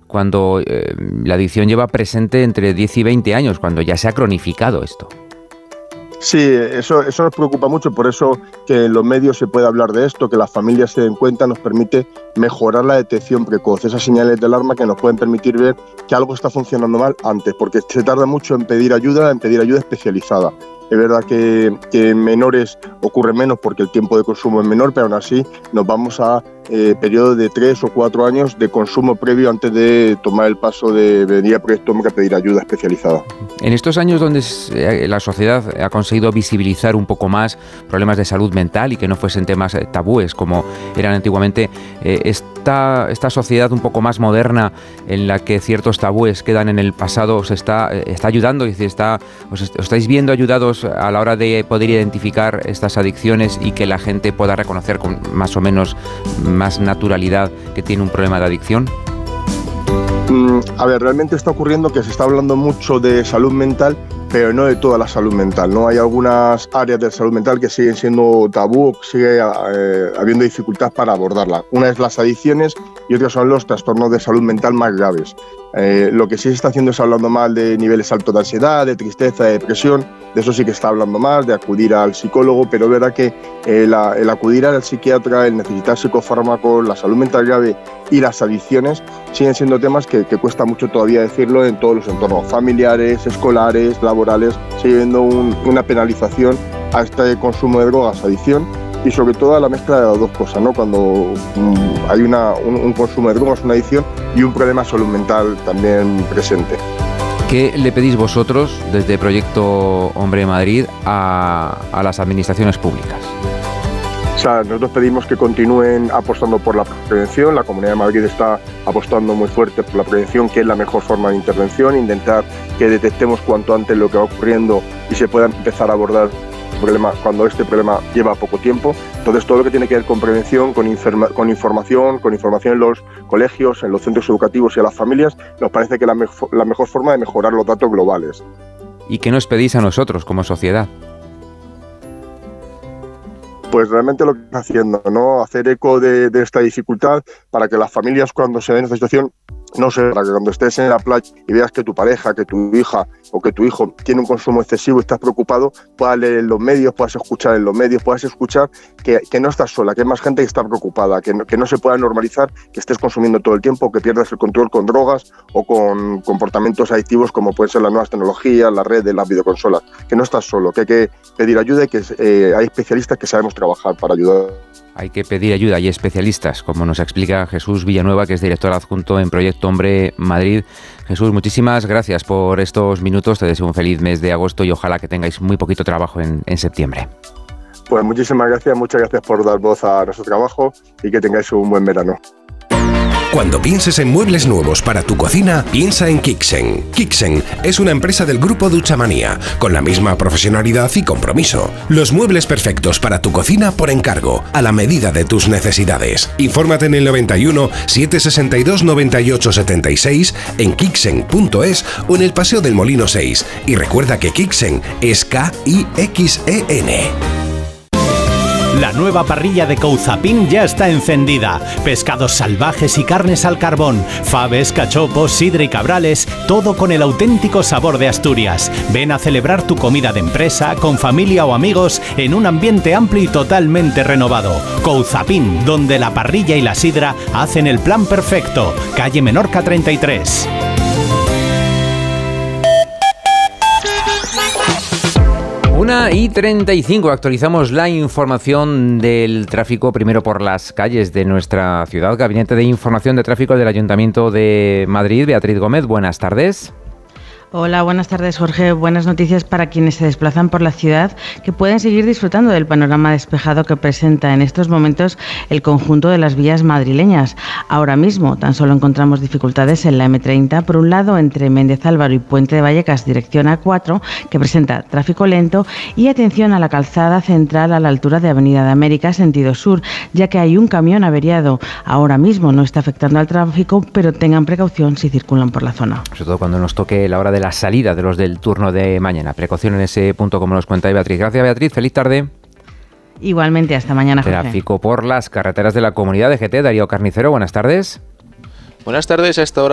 cuando la adicción lleva presente entre 10 y 20 años, cuando ya se ha cronificado esto. Sí, eso nos preocupa mucho, por eso que en los medios se puede hablar de esto, que las familias se den cuenta, nos permite mejorar la detección precoz, esas señales de alarma que nos pueden permitir ver que algo está funcionando mal antes, porque se tarda mucho en pedir ayuda especializada. Es verdad que en menores ocurre menos porque el tiempo de consumo es menor, pero aún así nos vamos a periodos de 3 o 4 años de consumo previo antes de tomar el paso de venir a Proyecto Hombre a pedir ayuda especializada. En estos años donde la sociedad ha conseguido visibilizar un poco más problemas de salud mental y que no fuesen temas tabúes como eran antiguamente, esta sociedad un poco más moderna en la que ciertos tabúes quedan en el pasado os está ayudando, es decir, os estáis viendo ayudados a la hora de poder identificar estas adicciones y que la gente pueda reconocer con más o menos más naturalidad que tiene un problema de adicción? A ver, realmente está ocurriendo que se está hablando mucho de salud mental, pero no de toda la salud mental, ¿no? Hay algunas áreas de salud mental que siguen siendo tabú, sigue habiendo dificultad para abordarla. Una es las adicciones y otras son los trastornos de salud mental más graves. Lo que sí se está haciendo es hablando más de niveles altos de ansiedad, de tristeza, de depresión. De eso sí que está hablando más, de acudir al psicólogo, pero es verdad que el acudir al psiquiatra, el necesitar psicofármacos, la salud mental grave y las adicciones siguen siendo temas que cuesta mucho todavía decirlo en todos los entornos familiares, escolares, laborales. Sigue habiendo una penalización a este consumo de drogas, adicción, y sobre todo a la mezcla de las dos cosas, ¿no? Cuando hay un consumo de drogas, una adicción y un problema de salud mental también presente. ¿Qué le pedís vosotros desde Proyecto Hombre Madrid a las administraciones públicas? O sea, nosotros pedimos que continúen apostando por la prevención. La Comunidad de Madrid está apostando muy fuerte por la prevención, que es la mejor forma de intervención, intentar que detectemos cuanto antes lo que va ocurriendo y se pueda empezar a abordar problema cuando este problema lleva poco tiempo. Entonces, todo lo que tiene que ver con prevención, con información en los colegios, en los centros educativos y a las familias, nos parece que es la mejor forma de mejorar los datos globales. ¿Y qué nos pedís a nosotros como sociedad? Pues realmente lo que está haciendo, ¿no? Hacer eco de esta dificultad para que las familias, cuando se den esta situación, no sé, para que cuando estés en la playa y veas que tu pareja, que tu hija o que tu hijo tiene un consumo excesivo y estás preocupado, puedas leer en los medios, puedas escuchar en los medios, puedas escuchar que no estás sola, que hay más gente que está preocupada, que no se pueda normalizar que estés consumiendo todo el tiempo, que pierdas el control con drogas o con comportamientos adictivos como pueden ser las nuevas tecnologías, las redes, las videoconsolas, que no estás solo, que hay que pedir ayuda y que hay especialistas que sabemos trabajar para ayudar. Hay que pedir ayuda y especialistas, como nos explica Jesús Villanueva, que es director adjunto en Proyecto Hombre Madrid. Jesús, muchísimas gracias por estos minutos. Te deseo un feliz mes de agosto y ojalá que tengáis muy poquito trabajo en septiembre. Pues muchísimas gracias, muchas gracias por dar voz a nuestro trabajo y que tengáis un buen verano. Cuando pienses en muebles nuevos para tu cocina, piensa en Kixen. Kixen es una empresa del grupo Duchamanía, con la misma profesionalidad y compromiso. Los muebles perfectos para tu cocina por encargo, a la medida de tus necesidades. Infórmate en el 91 762 98 76, en kixen.es o en el Paseo del Molino 6. Y recuerda que Kixen es K-I-X-E-N. La nueva parrilla de Couzapin ya está encendida. Pescados salvajes y carnes al carbón, faves, cachopos, sidra y cabrales, todo con el auténtico sabor de Asturias. Ven a celebrar tu comida de empresa, con familia o amigos, en un ambiente amplio y totalmente renovado. Couzapin, donde la parrilla y la sidra hacen el plan perfecto. Calle Menorca 33. 1:35, actualizamos la información del tráfico, primero por las calles de nuestra ciudad. Gabinete de Información de Tráfico del Ayuntamiento de Madrid. Beatriz Gómez, buenas tardes. Hola, buenas tardes, Jorge. Buenas noticias para quienes se desplazan por la ciudad, que pueden seguir disfrutando del panorama despejado que presenta en estos momentos el conjunto de las vías madrileñas. Ahora mismo tan solo encontramos dificultades en la M30, por un lado entre Méndez Álvaro y Puente de Vallecas, dirección A4, que presenta tráfico lento, y atención a la calzada central a la altura de Avenida de América, sentido sur, ya que hay un camión averiado. Ahora mismo no está afectando al tráfico, pero tengan precaución si circulan por la zona. Sobre todo cuando nos toque la hora de la salida de los del turno de mañana. Precaución en ese punto, como nos cuenta Beatriz. Gracias, Beatriz. Feliz tarde. Igualmente, hasta mañana, Jorge. Tráfico por las carreteras de la Comunidad de GT. Darío Carnicero, buenas tardes. Buenas tardes. A esta hora